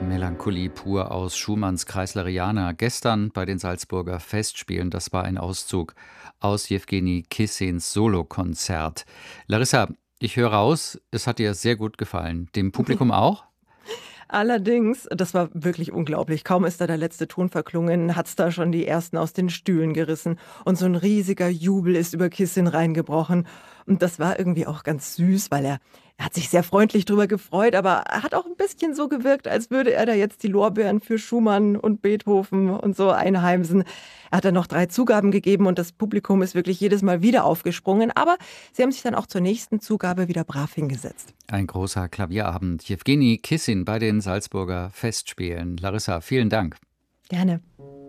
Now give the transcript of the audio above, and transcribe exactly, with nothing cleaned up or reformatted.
Melancholie pur aus Schumanns Kreisleriana. Gestern bei den Salzburger Festspielen, das war ein Auszug aus Jewgeni Kissins Solokonzert. Larissa, ich höre raus, es hat dir sehr gut gefallen. Dem Publikum auch? Allerdings, das war wirklich unglaublich. Kaum ist da der letzte Ton verklungen, hat's da schon die Ersten aus den Stühlen gerissen. Und so ein riesiger Jubel ist über Kissin reingebrochen. Und das war irgendwie auch ganz süß, weil er, er hat sich sehr freundlich drüber gefreut, aber er hat auch ein bisschen so gewirkt, als würde er da jetzt die Lorbeeren für Schumann und Beethoven und so einheimsen. Er hat dann noch drei Zugaben gegeben und das Publikum ist wirklich jedes Mal wieder aufgesprungen. Aber sie haben sich dann auch zur nächsten Zugabe wieder brav hingesetzt. Ein großer Klavierabend. Jewgeni Kissin bei den Salzburger Festspielen. Larissa, vielen Dank. Gerne.